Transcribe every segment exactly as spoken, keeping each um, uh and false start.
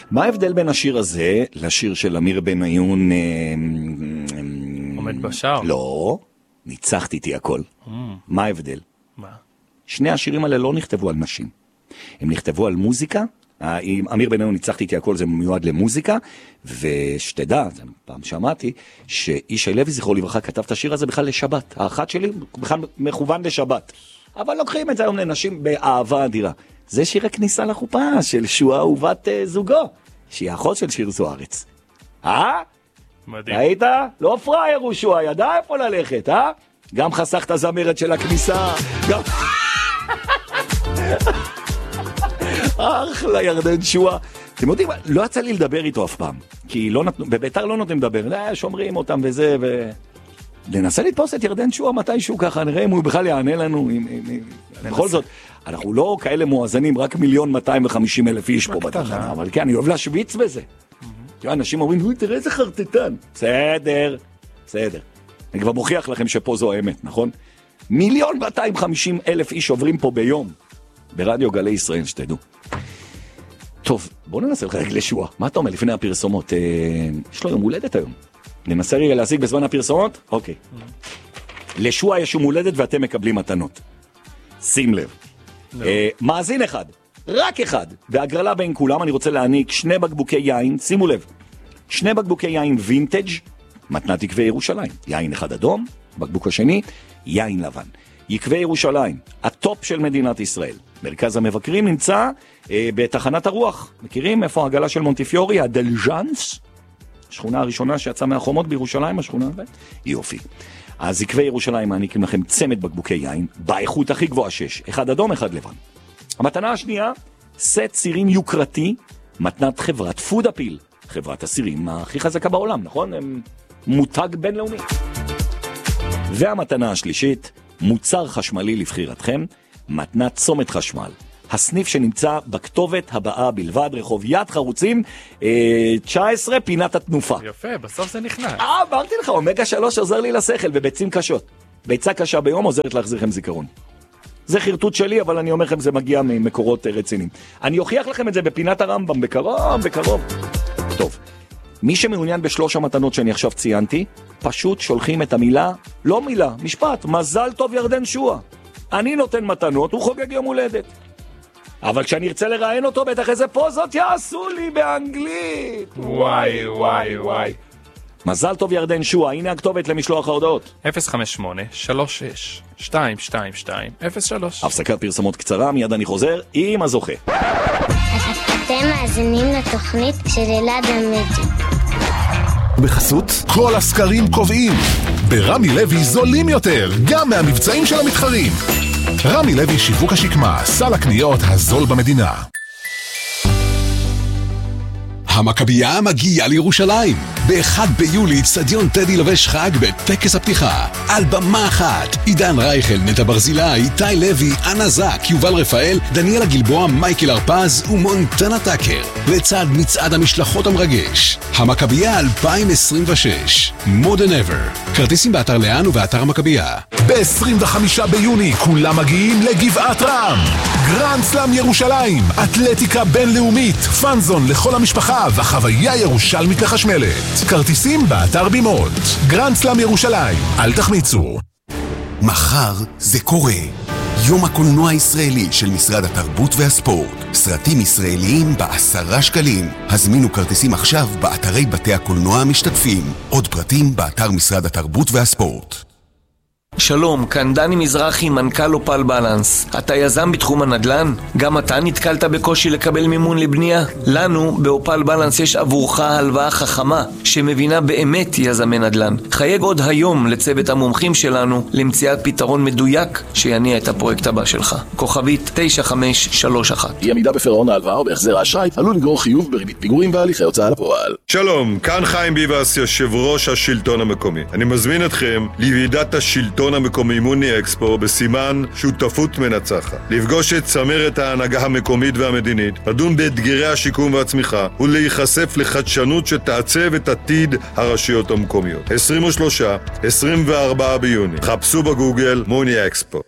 מה ההבדל בין השיר הזה לשיר של אמיר בניון? עומד בשער? לא, ניצחתי איתי הכל. Mm. מה ההבדל? מה? שני השירים האלה לא נכתבו על נשים. הם נכתבו על מוזיקה. אמיר בניון ניצחתי איתי הכל, זה מיועד למוזיקה, ושתדע, פעם שמעתי, שאיש לוי זכרו לברכה כתב את השיר הזה בכלל לשבת. האחת שלי בכלל מכוון לשבת. אבל לוקחים את זה היום לנשים באהבה אדירה. זה שיר הכניסה לחופה של שועה ובת uh, זוגו, שהיא האחות של שיר זוארץ. אה? מדהים. היית? לא פראייר הוא שועה, ידע איפה ללכת, אה? גם חסך את הזמרת של הכניסה, גם... אחלה ירדן שועה. אתם יודעים, לא יצא לי לדבר איתו אף פעם, כי לא נתנו, בביתר לא נותנים לדבר, לא, שומרים אותם וזה, ו... ננסה לתפוס את ירדן שועה מתישהו ככה, נראה אם הוא בכלל יענה לנו, אם, אם, אם... בכל זאת, אנחנו לא כאלה מואזנים, רק מיליון מאתיים וחמישים אלף איש פה בתחנה, אבל כן, אני אוהב להשוויץ בזה. Mm-hmm. אנשים אומרים, הוא תראה איזה חרטטן. בסדר, בסדר. אני כבר מוכיח לכם שפה זו האמת, נכון? מיליון מאתיים וחמישים אלף איש עוברים פה ביום, ברדיו גלי ישראל, שתדעו. טוב, בואו ננסה לך רגע לשוע. מה אתה אומר לפני הפרסומות? אה, יש לו יום הולדת היום. ננסה רגע להשיג בזמן הפרסומות? אוקיי. Mm-hmm. לשוע יש יום הולדת ואתם מקבלים מתנות. שים לב. No. אה, מאזין אחד, רק אחד, בהגרלה בין כולם אני רוצה להעניק שני בקבוקי יין, שימו לב, שני בקבוקי יין וינטג' מתנת יקבי ירושלים. יין אחד אדום, בקבוק השני, יין לבן. יקבי ירושלים, הטופ של מדינת ישראל. מרכז המבקרים נמצא אה, בתחנת הרוח. מכירים איפה העגלה של מונטיפיורי? הדלז'אנס? השכונה הראשונה שיצאה מהחומות בירושלים, השכונה הזאת? יופי. אז יקבי ירושלים מעניקים לכם צמד בקבוקי יין, באיכות הכי גבוהה שש. אחד אדום, אחד לבן. המתנה השנייה, סט סירים יוקרתי, מתנת חברת פוד אפיל. חברת הסירים הכי חזקה בעולם, נכון? הם מותג בינלאומי. והמתנה השלישית, מוצר חשמלי לבחירתכם, מתנת צומת חשמל. הסניף שנמצא בכתובת הבאה בלבד, רחוב יד חרוצים, תשע עשרה, פינת התנופה. יפה, בסוף זה נכנס. אה, אמרתי לך, אומגה שלוש עוזר לי לשכל, וביצים קשות. ביצה קשה ביום עוזרת להחזיר לכם זיכרון. זה חרטוט שלי, אבל אני אומר לכם, זה מגיע ממקורות רציניים. אני אוכיח לכם את זה בפינת הרמב"ם, בקרוב, בקרוב. טוב, מי שמעוניין בשלוש המתנות שאני עכשיו ציינתי, פשוט שולחים את המילה, לא מילה, משפט, מזל טוב ירדן שועה. אני נותן מתנות, הוא חוגג יום הולדת. אבל כשאני ארצה לראיין אותו, בטח איזה פוזות יעשו לי באנגלית. וואי, וואי, וואי. מזל טוב ירדן שועה, הנה הכתובת למשלוח ההודעות. אפס חמש שמונה שלוש שש שתיים שתיים שתיים אפס שלוש. הפסקת פרסומות קצרה, מיד אני חוזר עם הזוכה. אתם מאזינים לתוכנית של אלעד עמידי. בחסות כל הסקרים קובעים ברמי לוי זולים יותר גם מהמבצעים של המתחרים. רמי לוי שיווק השקמה, סל הקניות הזול במדינה. המכבייה מגיעה לירושלים. ב-אחד ביולי אצטדיון טדי לובש חג בטקס הפתיחה. על במה אחת, עידן רייכל, נטע ברזילי, איתי לוי, אנה זק, יובל רפאל, דניאלה גלבוע, מייקל ארפז ומונטנה טאקר. לצד מצעד המשלחות המרגש. המכבייה אלפיים עשרים ושש. More than ever. כרטיסים באתר לאן ובאתר המכבייה. ב-עשרים וחמישה ביוני כולם מגיעים לגבעת רם. גרנד סלאם ירושלים, אתלטיקה בינלאומית, פאנזון לכל המשפחה וחוויה ירושלמית לחשמלת. כרטיסים באתר בימות. גרנד סלאם ירושלים, אל תחמיצו. מחר זה קורה. יום הקולנוע הישראלי של משרד התרבות והספורט. סרטים ישראליים בעשרה שקלים. הזמינו כרטיסים עכשיו באתרי בתי הקולנוע המשתתפים. עוד פרטים באתר משרד התרבות והספורט. שלום, כאן דני מזרחי, מנכ"ל אופל בלנס. אתה יזם בתחום הנדל"ן? גם אתה נתקלת בקושי לקבל מימון לבנייה? לנו, באופל בלנס, יש עבורך הלוואה חכמה, שמבינה באמת יזמי נדל"ן. חייג עוד היום לצוות המומחים שלנו, למציאת פתרון מדויק שיניע את הפרויקט הבא שלך. כוכבית תשע חמש שלוש אחת. אי עמידה בפירעון ההלוואה או בהחזר האשראי עלול לגרור חיוב בריבית פיגורים והליכי הוצאה לפועל. שלום, כאן חיים ביבס, יושב ראש השלטון המקומי. אני מזמין אתכם לוועידת השלטון המקומי מוני אקספו בסימן שותפות מנצחת. לפגוש את צמרת ההנהגה המקומית והמדינית, לדון באתגרי השיקום והצמיחה ולהיחשף לחדשנות שתעצב את עתיד הרשויות המקומיות. עשרים ושלושה עד עשרים וארבעה ביוני. חפשו בגוגל מוני אקספו.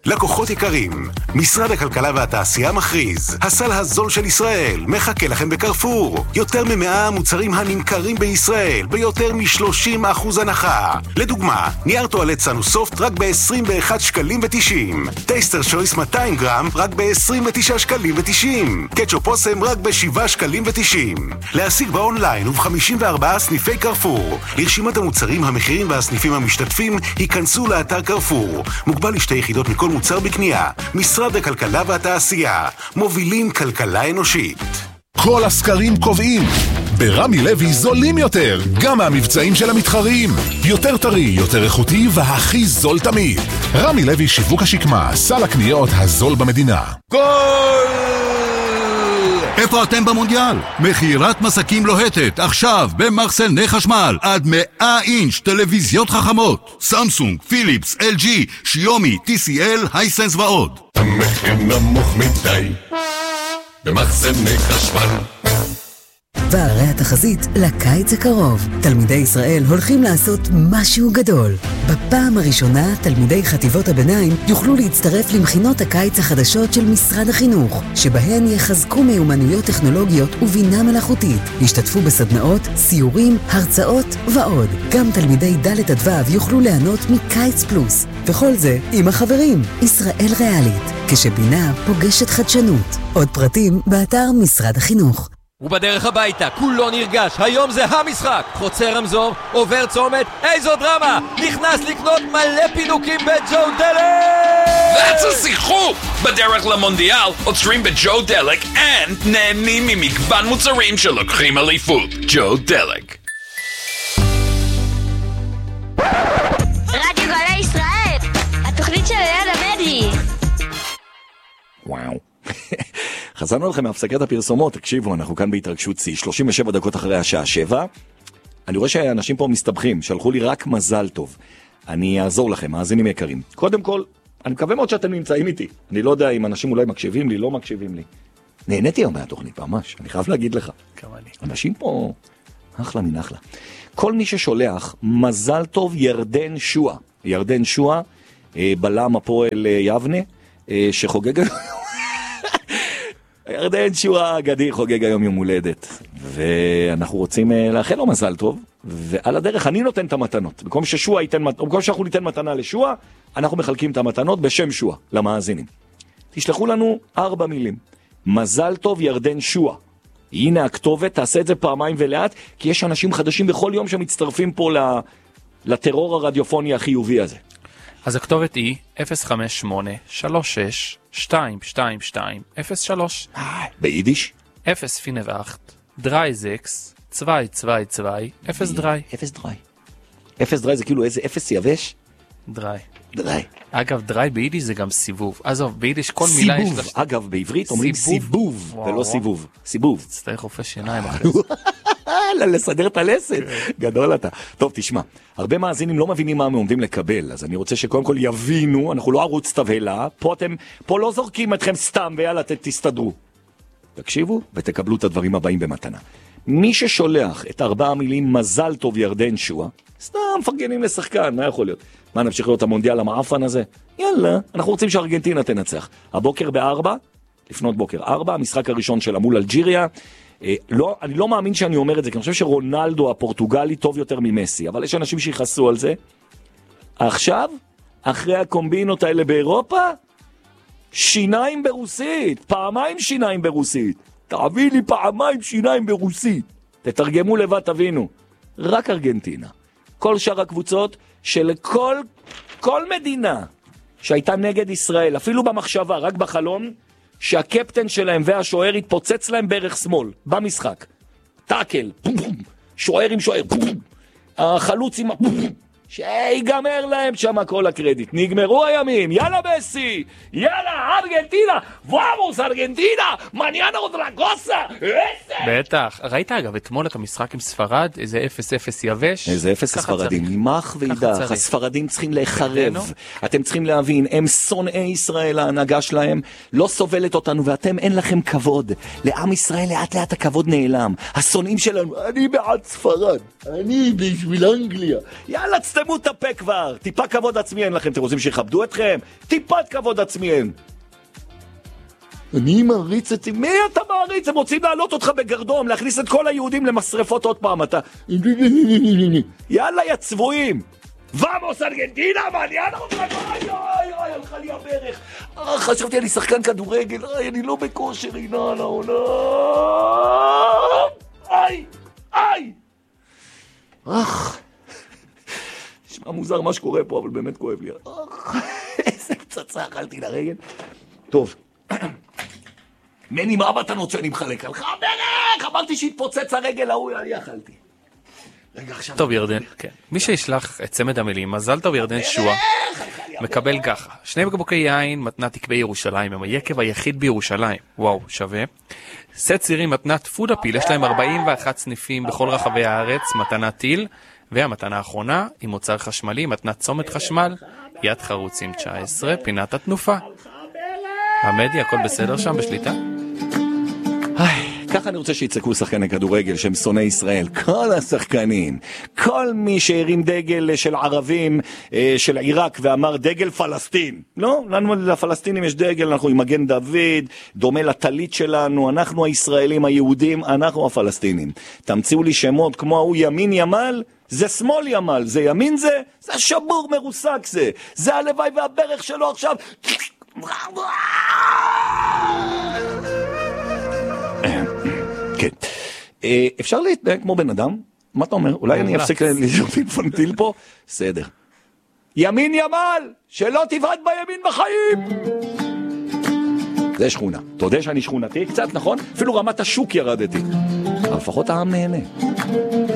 לקוחות יקרים, משרד הכלכלה והתעשייה מכריז, הסל הזול של ישראל מחכה לכם בקרפור. יותר ממאה מוצרים הנמכרים בישראל ביותר מ-שלושים אחוז הנחה. לדוגמה, נייר טואלט סנוסופט רק ב-עשרים ואחד שקלים ותשעים, טייסטר שויס מאתיים גרם רק ב-עשרים ותשעה שקלים ותשעים, קטשופ אוסם רק ב-שבעה שקלים ותשעים. להשיג באונליין וב-חמישים וארבעה סניפי קרפור. לרשימת המוצרים, המחירים והסניפים המשתתפים היכנסו לאתר קרפור. מוגבל לשתי יחידות מכל מוצר בקנייה. משרד הכלכלה והתעשייה, מובילים כלכלה אנושית. כל הסקרים קובעים, ברמי לוי זולים יותר, גם מהמבצעים של המתחרים. יותר טרי, יותר איכותי והכי זול תמיד. רמי לוי שיווק השקמה, סל הקניות הזול במדינה. גול! איפה אתם במונדיאל? מכירת מסקים לוהטת, עכשיו במחסני חשמל, עד מאה אינץ' טלוויזיות חכמות, סמסונג, פיליפס, אל ג'י, שיומי, טי סי אל, הייסנס ועוד. המחיר נמוך מדי במחסני חשמל. והרי התחזית לקיץ הקרוב. תלמידי ישראל הולכים לעשות משהו גדול. בפעם הראשונה תלמידי חטיבות הביניים יוכלו להצטרף למכינות הקיץ החדשות של משרד החינוך, שבהן יחזקו מיומנויות טכנולוגיות ובינה מלאכותית. ישתתפו בסדנאות, סיורים, הרצאות ועוד. גם תלמידי ד' עד ו' יוכלו ליהנות מקיץ פלוס. וכל זה עם החברים. ישראל ריאלית, כשבינה פוגשת חדשנות. עוד פרטים באתר משרד החינוך. ובדרך הביתה, כולו נרגש, היום זה המשחק. חוצה רמזור, עובר צומת, איזו דרמה! נכנס לקנות מלא פינוקים בג'ו דלק! That's a שיחוק! בדרך למונדיאל, עוצרים בג'ו דלק, and נהנים ממגוון מוצרים שלוקחים אליפות. ג'ו דלק. רדיו גלי ישראל, התוכנית של ליד המדי. וואו. חזרנו לכם מהפסקת הפרסומות, תקשיבו, אנחנו כאן בהתרגשות C, שלושים ושבע דקות אחרי השעה שבע. אני רואה שאנשים פה מסתבכים, שלחו לי רק מזל טוב. אני אעזור לכם, מאזינים יקרים. קודם כל, אני מקווה מאוד שאתם נמצאים איתי. אני לא יודע אם אנשים אולי מקשיבים לי, לא מקשיבים לי. נהניתי היום מהתוכנית, ממש, אני חייב להגיד לך. אנשים פה, אחלה מן אחלה. כל מי ששולח, מזל טוב ירדן שואה. ירדן שואה, בלם הפועל יבנה, שחוגג... ירדן שואה אגדי חוגג היום יום הולדת, ואנחנו רוצים לאחל לו מזל טוב, ועל הדרך אני נותן את המתנות. במקום ששואה ייתן, במקום שאנחנו ניתן מתנה לשואה, אנחנו מחלקים את המתנות בשם שואה, למאזינים. תשלחו לנו ארבע מילים. מזל טוב ירדן שואה. הנה הכתובת, תעשה את זה פעמיים ולאט, כי יש אנשים חדשים בכל יום שמצטרפים פה לטרור הרדיופוני החיובי הזה. אז הכתובת היא אפס חמש שמונה שלוש שש שתיים שתיים שתיים אפס שלוש. ביידיש? אפס פינא ואחת דריי זקס צווי צווי צווי אפס דריי. אפס דריי. אפס דריי זה כאילו איזה אפס יבש? דריי. דריי. אגב, דריי ביידיש זה גם סיבוב. עזוב, ביידיש כל מילה יש לה... אגב, בעברית אומרים סיבוב, ולא סיבוב. סיבוב. תצטרך רופא שיניים אחרי זה. לסדר את הלסת. גדול אתה. טוב, תשמע, הרבה מאזינים לא מבינים מה הם עומדים לקבל, אז אני רוצה שקודם כל יבינו, אנחנו לא ערוץ תבהלה, פה אתם, פה לא זורקים אתכם סתם, ויאללה, תסתדרו. תקשיבו ותקבלו את הדברים הבאים במתנה. מי ששולח את ארבע המילים מזל טוב ירדן שואה, סתם מפרגנים לשחקן, מה יכול להיות? מה, נמשיך להיות המונדיאל המעפן הזה? יאללה, אנחנו רוצים שארגנטינה תנצח. הבוקר בארבע, לפנות בוקר ארבע, המשחק הראשון שלה מול אלג'יריה. אה, לא, אני לא מאמין שאני אומר את זה, כי אני חושב שרונלדו הפורטוגלי טוב יותר ממסי, אבל יש אנשים שיחסו על זה. עכשיו, אחרי הקומבינות האלה באירופה, שיניים ברוסית, פעמיים שיניים ברוסית. תביא לי פעמיים שיניים ברוסית. תתרגמו לבד, תבינו. רק ארגנטינה. כל שאר הקבוצות שלכל כל מדינה שהייתה נגד ישראל, אפילו במחשבה, רק בחלום, שהקפטן שלהם והשוער התפוצץ להם בערך שמאל, במשחק. טאקל, פום פום, שוער עם שוער, פום פום, החלוץ עם פום פום, שיגמר להם שם כל הקרדיט. נגמרו הימים, יאללה מסי, יאללה ארגנטינה, וואמוס ארגנטינה, מניאנה אודרה גוסה, איזה! בטח. ראית אגב אתמול את המשחק עם ספרד, איזה אפס אפס יבש? איזה אפס הספרדים, נימח ואידך, הספרדים צריכים להיחרב. אתם צריכים להבין, הם שונאי ישראל, ההנהגה שלהם לא סובלת אותנו, ואתם אין לכם כבוד. לעם ישראל לאט לאט הכבוד נעלם. השונאים שלנו, אני בעד ספרד, אני בשביל אנגליה. יאללה, צטמו את הפה כבר. טיפה כבוד עצמי אין לכם, אתם רוצים שיכבדו אתכם? טיפת כבוד עצמי אין. אני מעריץ את... מי אתה מעריץ? הם רוצים להעלות אותך בגרדום, להכניס את כל היהודים למשרפות עוד פעם, אתה... יאללה, יא צבועים! ומוס ארגנטינה, מה? יאללה, אוי, אוי, אוי, הלכה לי הברך. חשבתי, אני שחקן כדורגל, אני לא בכושר, הנה, לעונה. איי, איי! אך... נשמע מוזר מה שקורה פה, אבל באמת כואב לי. אך... איזה פצצה אכלתי לרגל. טוב. מני, מה מתנות שאני מחלק עליך? הברך! אמרתי שהתפוצץ הרגל ההוא, אני אכלתי. רגע, עכשיו... טוב ירדן, כן. מי שישלח את צמד המילים, מזל טוב ירדן שועה, מקבל ככה. שני בקבוקי יין, מתנת תקבי ירושלים, הם היקב היחיד בירושלים. וואו, שווה. סט צירים מתנת פודאפיל, יש להם ארבעים ואחת סניפים בכל רחבי הארץ, מתנת טיל, והמתנה האחרונה, עם מוצר חשמלי, מתנת צומת חשמל, יד חרוצים תשע עשרה, פינת התנופה. המדי, הכל בסדר שם בשליטה? ככה אני רוצה שיצעקו שחקני כדורגל שהם שונאי ישראל, כל השחקנים, כל מי שהרים דגל של ערבים, של עיראק ואמר דגל פלסטין. לא, לנו לפלסטינים יש דגל, אנחנו עם מגן דוד, דומה לטלית שלנו, אנחנו הישראלים היהודים, אנחנו הפלסטינים. תמציאו לי שמות כמו הוא ימין ימל, זה שמאל ימל, זה ימין זה, זה שבור מרוסק זה, זה הלוואי והברך שלו עכשיו. כן. אפשר להתנהג כמו בן אדם? מה אתה אומר? אולי אני אפסיק להיות אינפנטיל פה? בסדר. ימין ימל, שלא תבעט בימין בחיים. זה שכונה. אתה יודע שאני שכונתי קצת, נכון? אפילו רמת השוק ירדתי. אבל לפחות העם נהנה.